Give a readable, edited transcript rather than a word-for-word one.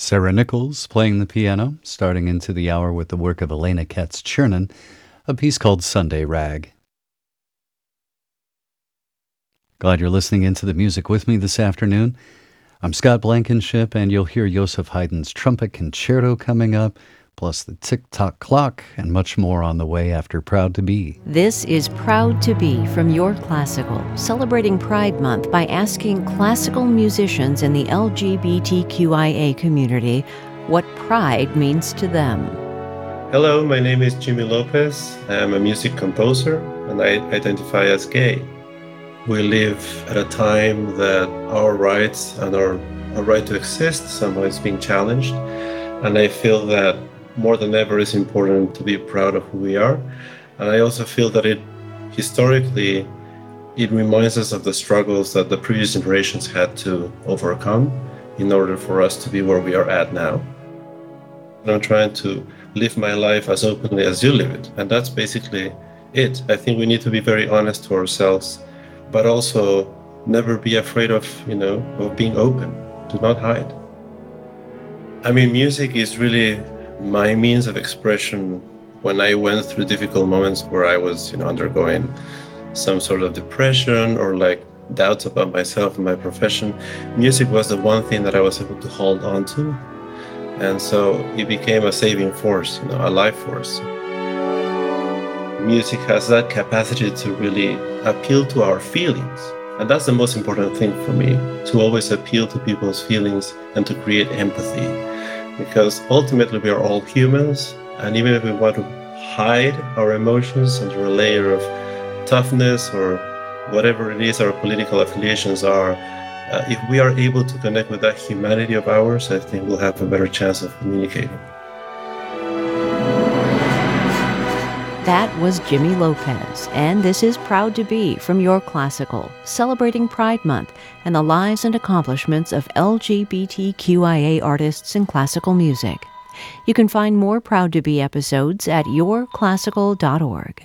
Sarah Nichols playing the piano, starting into the hour with the work of Elena Katz-Chernin, a piece called Sunday Rag. Glad you're listening into the music with me this afternoon. I'm Scott Blankenship, and you'll hear Joseph Haydn's Trumpet Concerto coming up, plus the tick-tock clock, and much more on the way after Proud to Be. This is Proud to Be from Your Classical, celebrating Pride Month by asking classical musicians in the LGBTQIA community what pride means to them. Hello, my name is Jimmy Lopez. I'm a music composer, and I identify as gay. We live at a time that our rights and our right to exist somehow is being challenged, and I feel that more than ever it's important to be proud of who we are. And I also feel that historically it reminds us of the struggles that the previous generations had to overcome in order for us to be where we are at now. And I'm trying to live my life as openly as you live it, and that's basically it. I think we need to be very honest to ourselves, but also never be afraid of being open. Do not hide. I mean, music is really my means of expression when I went through difficult moments where I was, undergoing some sort of depression or doubts about myself and my profession. Music was the one thing that I was able to hold on to. And so it became a saving force, a life force. Music has that capacity to really appeal to our feelings. And that's the most important thing for me, to always appeal to people's feelings and to create empathy. Because ultimately we are all humans, and even if we want to hide our emotions under a layer of toughness or whatever it is our political affiliations are, if we are able to connect with that humanity of ours, I think we'll have a better chance of communicating. That was Jimmy Lopez, and this is Proud to Be from Your Classical, celebrating Pride Month and the lives and accomplishments of LGBTQIA artists in classical music. You can find more Proud to Be episodes at yourclassical.org.